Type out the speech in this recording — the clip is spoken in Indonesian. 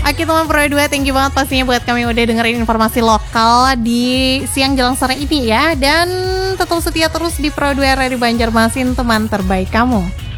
Oke teman Pro 2, thank you banget pastinya buat kami udah dengerin informasi lokal di siang jelang sore ini ya. Dan tetap setia terus di Pro 2 Radio Banjarmasin, teman terbaik kamu.